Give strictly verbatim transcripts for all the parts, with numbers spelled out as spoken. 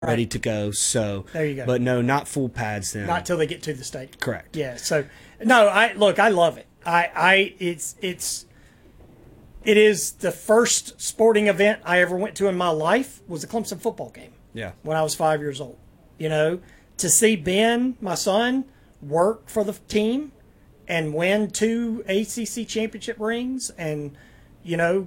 ready to go. So there you go. But no, not full pads then. Not till they get to the state. Correct. Yeah. So no, I look, I love it. I, I, it's, it's, it is the first sporting event I ever went to in my life was a Clemson football game. Yeah. When I was five years old, you know, to see Ben, my son, work for the team and win two A C C championship rings, and you know,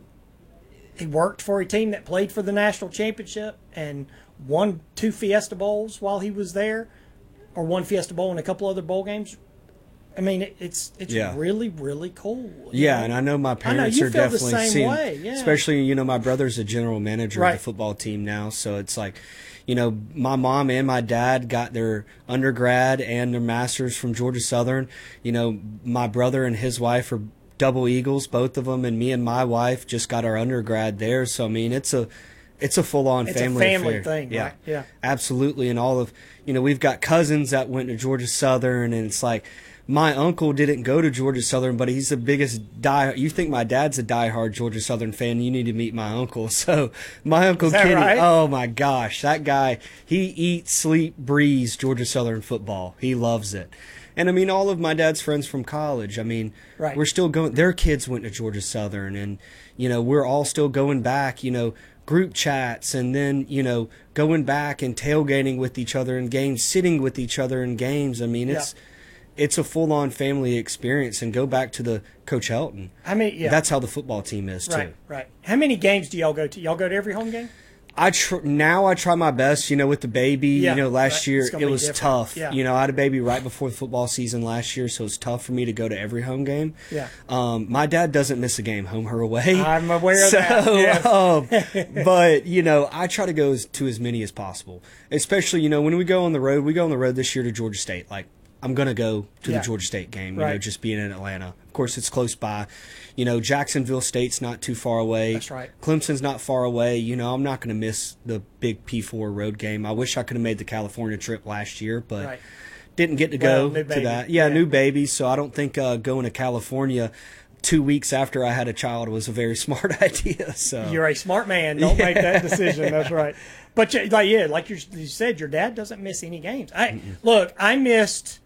he worked for a team that played for the national championship and won two Fiesta Bowls while he was there, or one Fiesta Bowl and a couple other bowl games. I mean, it, it's it's yeah. really, really cool. Yeah, know? and I know my parents I know, are definitely the same seeing, way. Yeah. especially, you know, my brother's a general manager right. of the football team now, so it's like, you know, my mom and my dad got their undergrad and their masters from Georgia Southern. You know, my brother and his wife are double Eagles, both of them, and me and my wife just got our undergrad there. So I mean, it's a it's a full on family, it's a family affair. thing. Yeah, right? yeah, absolutely. And all of you know, we've got cousins that went to Georgia Southern, and it's like, my uncle didn't go to Georgia Southern, but he's the biggest die. You think my dad's a diehard Georgia Southern fan? You need to meet my uncle. So my uncle Kenny, right? oh my gosh, that guy, he eats, sleep, breathes Georgia Southern football. He loves it. And I mean, all of my dad's friends from college, I mean, right. we're still going, their kids went to Georgia Southern, and, you know, we're all still going back, you know, group chats, and then, you know, going back and tailgating with each other in games, sitting with each other in games. I mean, it's, yeah. it's a full-on family experience. And go back to the Coach Helton. I mean, yeah. That's how the football team is, too. Right, right. How many games do y'all go to? Y'all go to every home game? I tr- now I try my best, you know, with the baby. Yeah, you know, last right. year it was different. tough. Yeah. You know, I had a baby right before the football season last year, so it's tough for me to go to every home game. Yeah. Um, my dad doesn't miss a game, home or away. I'm aware so, of that. Yes. um, but you know, I try to go as, to as many as possible. Especially, you know, when we go on the road. We go on the road this year to Georgia State. Like, I'm gonna go to yeah. the Georgia State game. You right. know, just being in Atlanta. Of course, it's close by. You know, Jacksonville State's not too far away. That's right. Clemson's not far away. You know, I'm not going to miss the big P four road game. I wish I could have made the California trip last year, but right. didn't get to well, go to that. Yeah, yeah, new baby. So I don't think uh, going to California two weeks after I had a child was a very smart idea. So you're a smart man. Don't yeah. make that decision. That's right. But like yeah, like you said, your dad doesn't miss any games. I Mm-mm. look, I missed.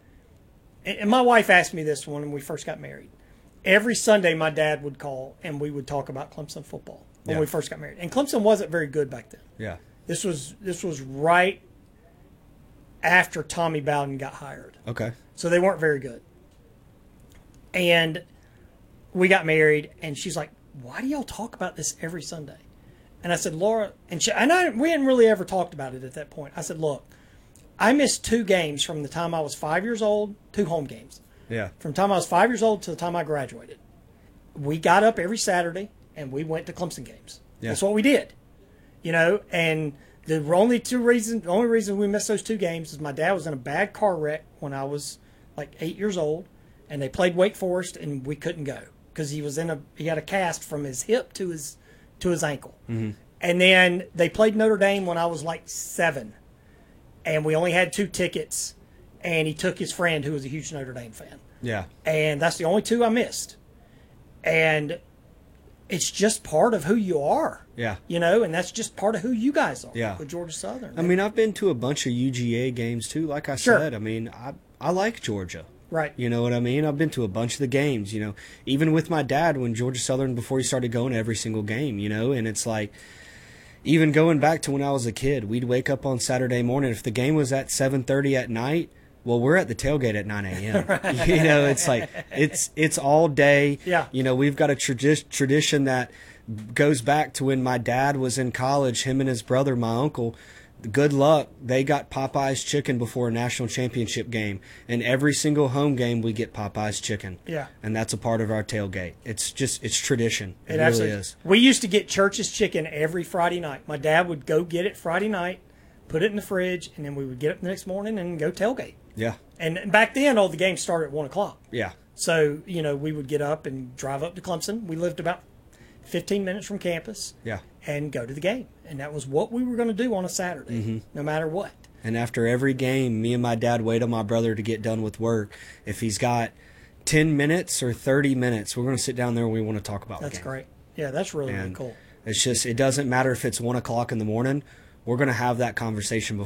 And my wife asked me this when we first got married. Every Sunday, my dad would call, and we would talk about Clemson football when yeah. we first got married. And Clemson wasn't very good back then. Yeah, this was this was right after Tommy Bowden got hired. Okay, so they weren't very good. And we got married, and she's like, "Why do y'all talk about this every Sunday?" And I said, "Laura," and she, and I, we hadn't really ever talked about it at that point. I said, "Look, I missed two games from the time I was five years old, two home games." Yeah. From the time I was five years old to the time I graduated. We got up every Saturday and we went to Clemson games. Yeah. That's what we did. You know, and the only two reasons, the only reason we missed those two games is my dad was in a bad car wreck when I was like eight years old, and they played Wake Forest and we couldn't go because he was in a he had a cast from his hip to his to his ankle. Mm-hmm. And then they played Notre Dame when I was like seven, and we only had two tickets. And he took his friend who was a huge Notre Dame fan. Yeah. And that's the only two I missed. And it's just part of who you are. Yeah. You know, and that's just part of who you guys are. Yeah. With Georgia Southern. I mean, I've been to a bunch of U G A games too, like I sure. said. I mean, I I like Georgia. Right. You know what I mean? I've been to a bunch of the games, you know, even with my dad when Georgia Southern, before he started going to every single game, you know, and it's like, even going back to when I was a kid, we'd wake up on Saturday morning. If the game was at seven thirty at night, well, we're at the tailgate at nine a.m. Right. You know, it's like it's it's all day. Yeah. You know, we've got a tradi- tradition that goes back to when my dad was in college. Him and his brother, my uncle, good luck, they got Popeye's chicken before a national championship game, and every single home game we get Popeye's chicken. Yeah. And that's a part of our tailgate. It's just it's tradition. It, it really absolutely is. We used to get Church's chicken every Friday night. My dad would go get it Friday night, put it in the fridge, and then we would get up the next morning and go tailgate. Yeah. And back then, all the games started at one o'clock. Yeah. So, you know, we would get up and drive up to Clemson. We lived about fifteen minutes from campus. Yeah. And go to the game. And that was what we were going to do on a Saturday, mm-hmm. no matter what. And after every game, me and my dad wait on my brother to get done with work. If he's got ten minutes or thirty minutes, we're going to sit down there and we want to talk about That's the game. great. Yeah, that's really, and really cool. It's just, it doesn't matter if it's one o'clock in the morning we're going to have that conversation